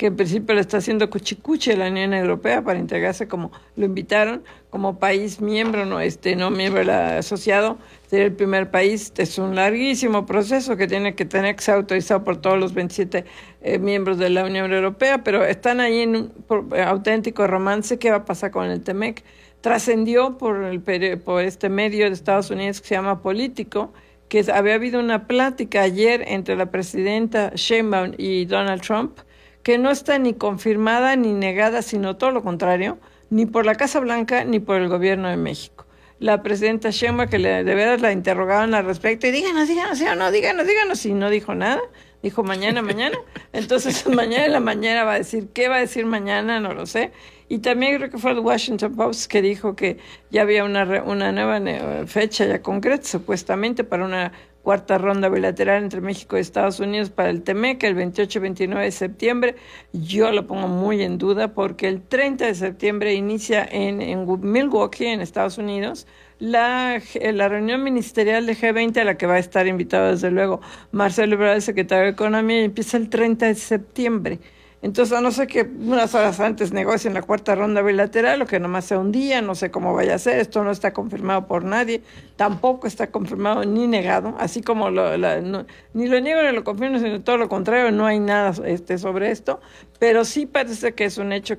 que en principio le está haciendo cuchicuchi a la Unión Europea para integrarse como lo invitaron, como país miembro, no miembro asociado, ser el primer país. Es un larguísimo proceso que tiene que tener que ser autorizado por todos los 27 miembros de la Unión Europea, pero están ahí en un auténtico romance. ¿Qué va a pasar con el TEMEC? Trascendió por este medio de Estados Unidos que se llama Político, que había habido una plática ayer entre la presidenta Sheinbaum y Donald Trump, que no está ni confirmada ni negada, sino todo lo contrario, ni por la Casa Blanca ni por el gobierno de México. La presidenta Sheinbaum, que de veras la interrogaban al respecto, y díganos, ¿sí o no? Díganos, y no dijo nada. Dijo mañana. Entonces mañana en la mañana va a decir, ¿qué va a decir mañana? No lo sé. Y también creo que fue el Washington Post que dijo que ya había una nueva fecha ya concreta, supuestamente, para una cuarta ronda bilateral entre México y Estados Unidos para el TEMEC, el 28 y 29 de septiembre. Yo lo pongo muy en duda porque el 30 de septiembre inicia en Milwaukee, en Estados Unidos, la reunión ministerial de G20, a la que va a estar invitado desde luego Marcelo Ebrard, el secretario de Economía, y empieza el 30 de septiembre. Entonces, a no ser que unas horas antes negocien la cuarta ronda bilateral, o que nomás sea un día, no sé cómo vaya a ser, esto no está confirmado por nadie, tampoco está confirmado ni negado, así como ni lo niego ni lo confirmo, sino todo lo contrario, no hay nada sobre esto, pero sí parece que es un hecho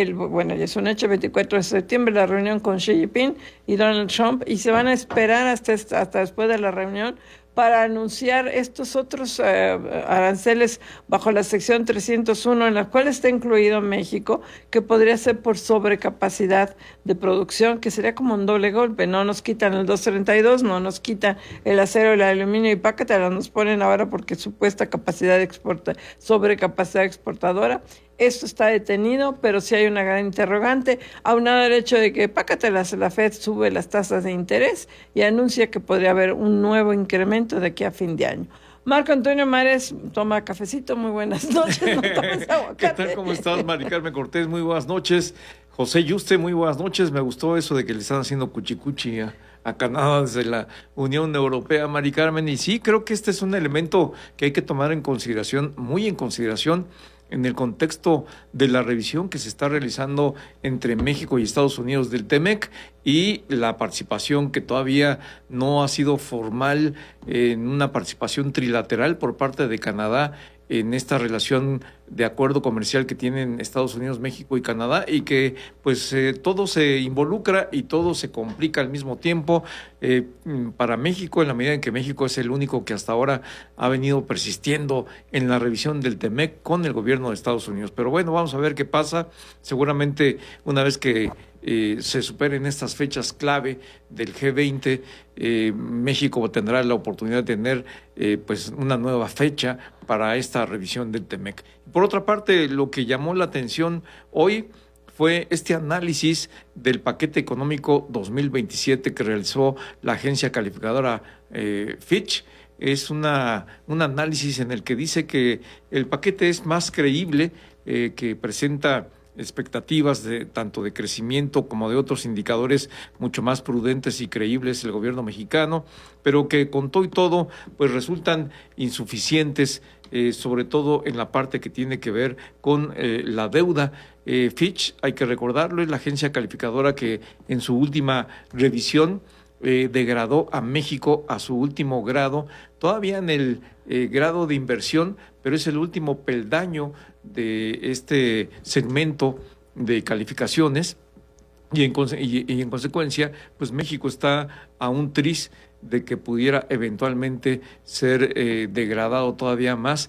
es un hecho 24 de septiembre, la reunión con Xi Jinping y Donald Trump, y se van a esperar hasta después de la reunión para anunciar estos otros aranceles bajo la sección 301, en la cual está incluido México, que podría ser por sobrecapacidad de producción, que sería como un doble golpe. No nos quitan el 232, no nos quitan el acero, el aluminio y pácatela, nos ponen ahora porque supuesta capacidad sobrecapacidad exportadora. Esto está detenido, pero sí hay una gran interrogante, aunado al hecho de que la Fed sube las tasas de interés y anuncia que podría haber un nuevo incremento de aquí a fin de año. Marco Antonio Mares, toma cafecito, muy buenas noches, no tomes aguacate. ¿Qué tal? ¿Cómo estás, Mari Carmen Cortés? Muy buenas noches. José Yuste, muy buenas noches. Me gustó eso de que le están haciendo cuchicuchi a Canadá desde la Unión Europea, Mari Carmen. Y sí, creo que este es un elemento que hay que tomar en consideración, muy en consideración, en el contexto de la revisión que se está realizando entre México y Estados Unidos del TEMEC y la participación que todavía no ha sido formal en una participación trilateral por parte de Canadá en esta relación de acuerdo comercial que tienen Estados Unidos, México y Canadá, y que pues todo se involucra y todo se complica al mismo tiempo para México, en la medida en que México es el único que hasta ahora ha venido persistiendo en la revisión del TEMEC con el gobierno de Estados Unidos. Pero bueno, vamos a ver qué pasa. Seguramente una vez que se superen estas fechas clave del G20, México tendrá la oportunidad de tener pues una nueva fecha para esta revisión del TEMEC. Por otra parte, lo que llamó la atención hoy fue este análisis del paquete económico 2027 que realizó la agencia calificadora Fitch. Es un análisis en el que dice que el paquete es más creíble, que presenta expectativas tanto de crecimiento como de otros indicadores mucho más prudentes y creíbles el gobierno mexicano, pero que con todo y todo pues resultan insuficientes, sobre todo en la parte que tiene que ver con la deuda. Fitch, hay que recordarlo, es la agencia calificadora que en su última revisión degradó a México a su último grado, todavía en el grado de inversión, pero es el último peldaño de este segmento de calificaciones y en consecuencia, pues México está a un tris de que pudiera eventualmente ser degradado todavía más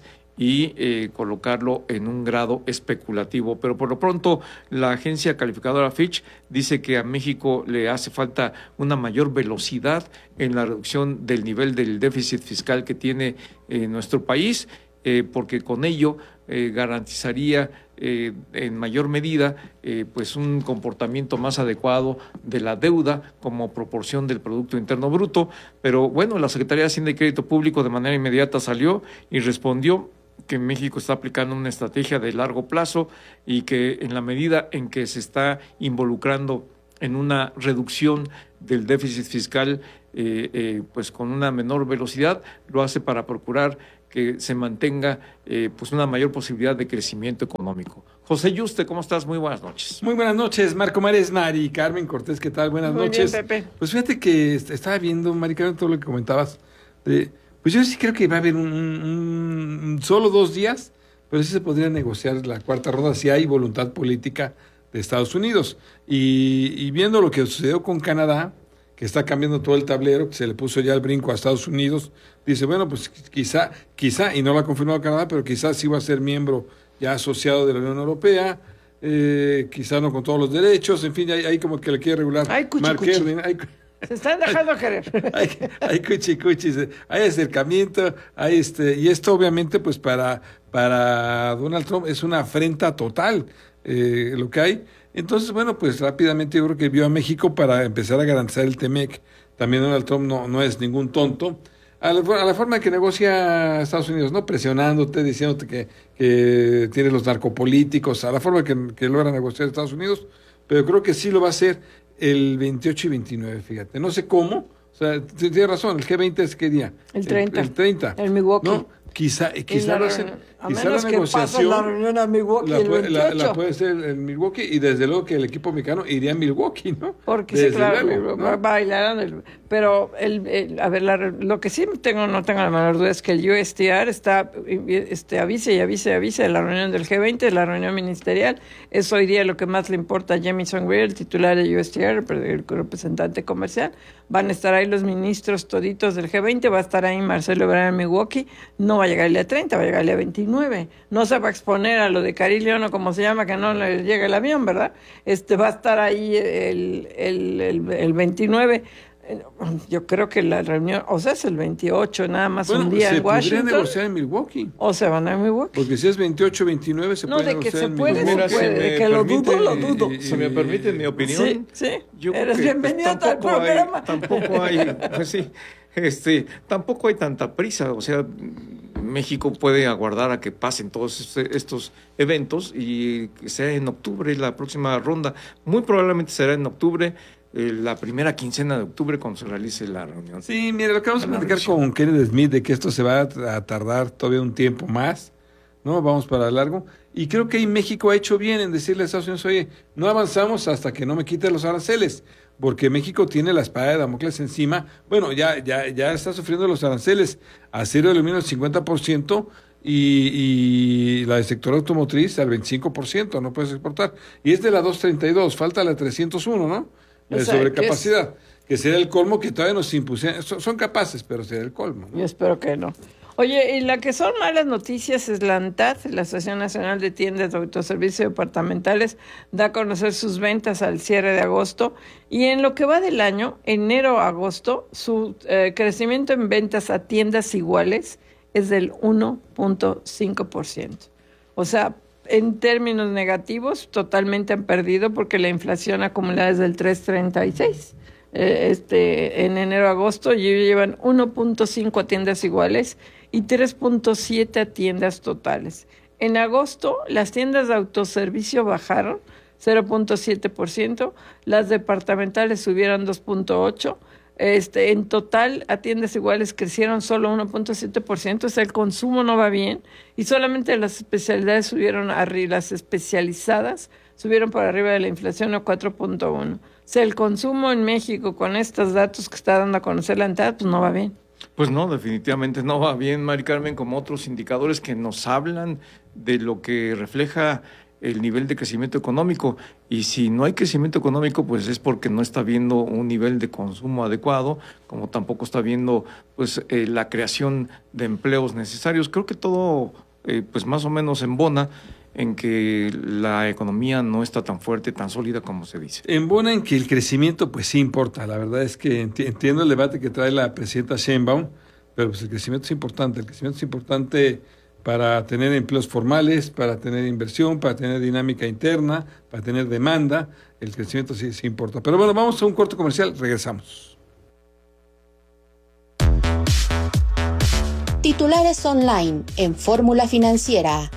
y colocarlo en un grado especulativo. Pero por lo pronto, la agencia calificadora Fitch dice que a México le hace falta una mayor velocidad en la reducción del nivel del déficit fiscal que tiene nuestro país, porque con ello garantizaría en mayor medida pues un comportamiento más adecuado de la deuda como proporción del Producto Interno Bruto. Pero bueno, la Secretaría de Hacienda y Crédito Público de manera inmediata salió y respondió que México está aplicando una estrategia de largo plazo y que en la medida en que se está involucrando en una reducción del déficit fiscal pues con una menor velocidad, lo hace para procurar que se mantenga pues una mayor posibilidad de crecimiento económico. José Yuste, ¿cómo estás? Muy buenas noches. Muy buenas noches, Marco Mares, Mari Carmen Cortés, ¿qué tal? Buenas noches. Bien, Pepe. Pues fíjate que estaba viendo, Mari Carmen, todo lo que comentabas. Pues yo sí creo que va a haber solo 2 días, pero sí se podría negociar la cuarta ronda si hay voluntad política de Estados Unidos. Y viendo lo que sucedió con Canadá, que está cambiando todo el tablero, que se le puso ya el brinco a Estados Unidos, dice, bueno, pues quizá, y no lo ha confirmado Canadá, pero quizás sí va a ser miembro ya asociado de la Unión Europea, quizá no con todos los derechos, en fin, hay como que le quiere regular. Hay cuchicuchi. Se están dejando querer. Hay cuchicuchis, hay acercamiento, y esto obviamente pues para Donald Trump es una afrenta total lo que hay. Entonces, bueno, pues rápidamente yo creo que vio a México para empezar a garantizar el TEMEC. También Donald Trump no es ningún tonto. A la forma que negocia Estados Unidos, ¿no? Presionándote, diciéndote que tiene los narcopolíticos, a la forma que logra negociar Estados Unidos, pero creo que sí lo va a hacer el 28 y 29, fíjate. No sé cómo, o sea, tiene razón, el G20 es ¿qué día? El 30. El 30. El Milwaukee. ¿No? Quizá la lo hacen. A Quizá menos la que negociación pase la reunión a Milwaukee el 28. la puede ser en Milwaukee, y desde luego que el equipo mexicano iría a Milwaukee, ¿no? Porque desde sí, claro, luego, ¿no? bailarán. Pero a ver, lo que sí no tengo la menor duda es que el USTR está avise de la reunión del G20, de la reunión ministerial. Es hoy día lo que más le importa a Jamieson Greer, el titular de USTR, el representante comercial. Van a estar ahí los ministros toditos del G20, va a estar ahí Marcelo Ebrard en Milwaukee. No va a llegar el día 30, va a llegar el día 29. No se va a exponer a lo de Carilion o como se llama, que no le llega el avión, ¿verdad? Va a estar ahí el 29. Yo creo que la reunión, o sea, es el 28, nada más un día en Washington. Se podría negociar en Milwaukee. O se van a Milwaukee. Porque si es 28, 29, se puede negociar en Milwaukee. No, de que se puede, de que lo dudo. Si me permite mi opinión. Sí. Yo eres bienvenido al programa. Tampoco hay, pues sí, tampoco hay tanta prisa. O sea, México puede aguardar a que pasen todos estos eventos y que sea en octubre la próxima ronda. Muy probablemente será en octubre. La primera quincena de octubre cuando se realice la reunión. Sí, mira, lo que vamos a platicar con Kenneth Smith de que esto se va a tardar todavía un tiempo más, ¿no? Vamos para largo. Y creo que ahí México ha hecho bien en decirle a Estados Unidos, oye, no avanzamos hasta que no me quite los aranceles, porque México tiene la espada de Damocles encima. Bueno, ya está sufriendo los aranceles. Acero y aluminio al 50%. Y la del sector automotriz al 25%, no puedes exportar. Y es de la 232, falta la 301, ¿no? De sobrecapacidad, que sería el colmo que todavía nos impusieron. Son capaces, pero sería el colmo, ¿no? Yo espero que no. Oye, y la que son malas noticias es la ANTAD, la Asociación Nacional de Tiendas de Autoservicio Departamentales, da a conocer sus ventas al cierre de agosto, y en lo que va del año, enero a agosto, su crecimiento en ventas a tiendas iguales es del 1.5%. O sea, en términos negativos, totalmente han perdido porque la inflación acumulada es del 3.36. En enero-agosto llevan 1.5 a tiendas iguales y 3.7 a tiendas totales. En agosto, las tiendas de autoservicio bajaron 0.7%, las departamentales subieron 2.8%, en total, a tiendas iguales crecieron solo 1.7%, o sea, el consumo no va bien, y solamente las especialidades subieron arriba, las especializadas subieron por arriba de la inflación a 4.1%. O sea, el consumo en México, con estos datos que está dando a conocer la ANTAD, pues no va bien. Pues no, definitivamente no va bien, Mari Carmen, como otros indicadores que nos hablan de lo que refleja el nivel de crecimiento económico, y si no hay crecimiento económico, pues es porque no está habiendo un nivel de consumo adecuado, como tampoco está habiendo pues la creación de empleos necesarios. Creo que todo pues más o menos embona en que la economía no está tan fuerte, tan sólida como se dice. Embona en que el crecimiento pues sí importa. La verdad es que entiendo el debate que trae la presidenta Sheinbaum, pero pues el crecimiento es importante. El crecimiento es importante para tener empleos formales, para tener inversión, para tener dinámica interna, para tener demanda. El crecimiento sí importa. Pero bueno, vamos a un corto comercial, regresamos. Titulares online en Fórmula Financiera.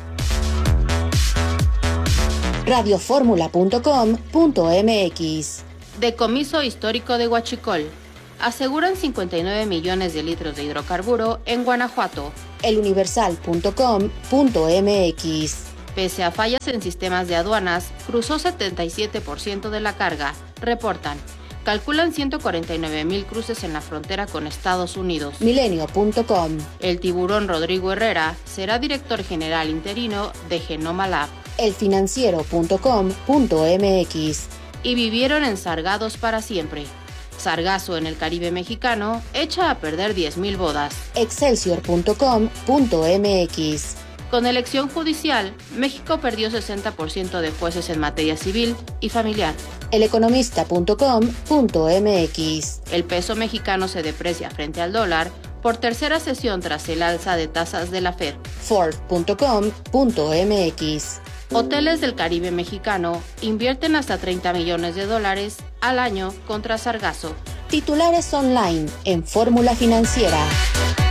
radioformula.com.mx. Decomiso histórico de Huachicol. Aseguran 59 millones de litros de hidrocarburo en Guanajuato. eluniversal.com.mx. Pese a fallas en sistemas de aduanas, cruzó 77% de la carga, reportan. Calculan 149,000 cruces en la frontera con Estados Unidos. Milenio.com. El tiburón Rodrigo Herrera será director general interino de Genoma Lab. elfinanciero.com.mx. Y vivieron ensargados para siempre. Sargazo en el Caribe mexicano echa a perder 10,000 bodas. Excelsior.com.mx. Con elección judicial, México perdió 60% de jueces en materia civil y familiar. eleconomista.com.mx. El peso mexicano se deprecia frente al dólar por tercera sesión tras el alza de tasas de la Fed. Forbes.com.mx. Hoteles del Caribe mexicano invierten hasta $30 millones al año contra sargazo. Titulares online en Fórmula Financiera.